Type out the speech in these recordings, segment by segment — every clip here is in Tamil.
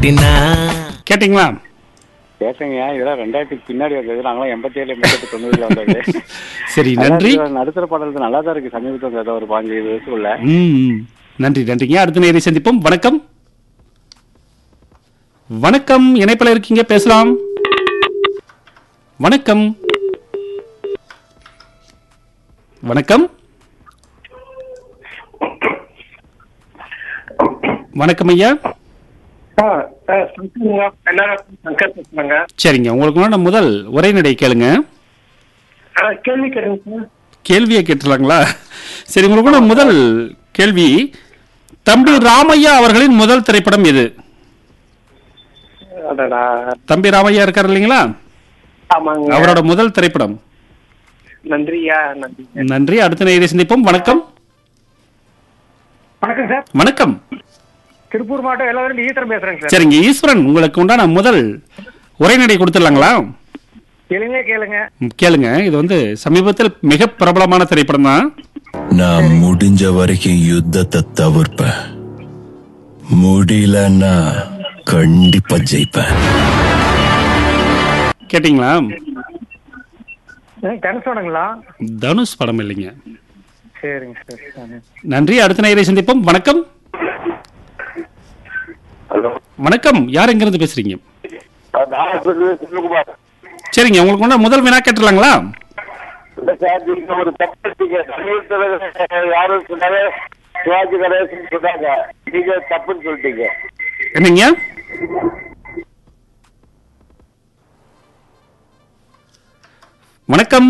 கட்டினா. கேட்டீங்களா? கேட்டேங்க. இதெல்லாம் 2000க்கு பின்னாடி வந்தது. நாங்களாம் 87 88 90ல வந்தது. சரி, நன்றி. நடுத்தர பாடல் நல்லா தான் இருக்கு. சமீபத்தில் ஏதோ ஒரு 15 வருஷத்துக்குள்ள. நன்றி நன்றிங்க. அடுத்த நேரை சந்திப்போம். வணக்கம். வணக்கம், இணைப்பில் இருக்கீங்க, பேசலாம். வணக்கம். வணக்கம். வணக்கம் ஐயா. சரிங்க, உங்களுக்கு முதல் உரைநடை கேளுங்க. கேள்வியை கேட்டுலாங்களா? சரி, உங்களுக்கு முதல் கேள்வி, தம்பி ராமையா அவர்களின் முதல் திரைப்படம் எது? தம்பி ராமையா இருக்காரு இல்லைங்களா, அவரோட முதல் திரைப்படம். நன்றியா. நன்றி. அடுத்த நேயரை சந்திப்போம். வணக்கம். வணக்கம் சார். வணக்கம். திருப்பூர் மாவட்டம் எல்லாரும் ஈஸ்வரன் பேசுறேங்க சார். சரிங்க ஈஸ்வரன், உங்களுக்கு உண்டான முதல் உரைநடை கொடுத்துடலாங்களா? கேளுங்க. கேளுங்க. இது சமீபத்தில் மிக பிரபலமான திரைப்படம் தான். நான் முடிஞ்ச வரைக்கும் யுத்தத்தை தவிர்ப்பேன், முடியலன்னா கண்டிப்பா ஜெயிப்பேன். கேட்டீங்களா? தனுஷோடங்களா? தனுஷ் படம் இல்லைங்க. சரிங்க சார். நன்றி. அடுத்த நேயரை சந்திப்போம். வணக்கம். வணக்கம், யார் எங்கிருந்து பேசுறீங்க? சரிங்க, உங்களுக்கு முதல் வினா கேட்டுலாங்களா? சிவாஜி கணேசன் சொன்னாங்க, நீங்க தப்புன்னு சொல்லிட்டீங்க. என்னங்க? வணக்கம்.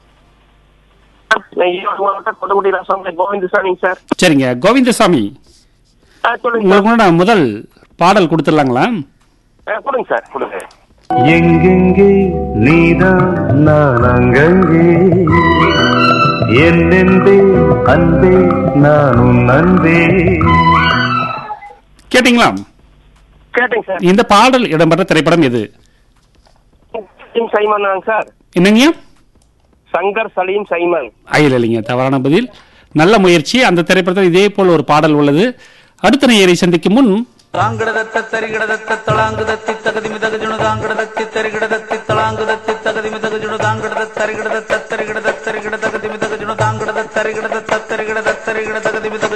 சரிங்க கோவிந்தசாமி, உங்களுக்கு முதல் பாடல் கொடுத்துடலாங்களா? கொடுங்க சார், கொடுங்க. எங்கெங்கே நீதான் நான் அங்கங்கே, என்னென்பே அன்பே நானும் நன்பே. கேட்டீங்களா? கேட்டேங்க சார். இந்த பாடல் இடம்பெற்ற திரைப்படம் எது? Simon sir. என்னங்க? சங்கர் சலீம் சைமன். இல்லைங்க, தவறான பதில். நல்ல முயற்சி. அந்த திரைப்படத்தில் இதே போல் ஒரு பாடல் உள்ளது. அடுத்த நேயரை சந்திக்கும் முன் தாங்கடதத்த தரிகடதத்த தளாங்குதத்தி தகதிமிதகஜுணு தாங்கடதத்தி தரிகடதத்தி தளாங்குதத்தி தகதிமிதகஜுணு தாங்கடதத் தரிகடதத்த தரிகடதத் தரிகட தகதிமிதகஜுணு தாங்கடதத் தரிகடதத்த தரிகடதத் தரிகட தகதிமிதக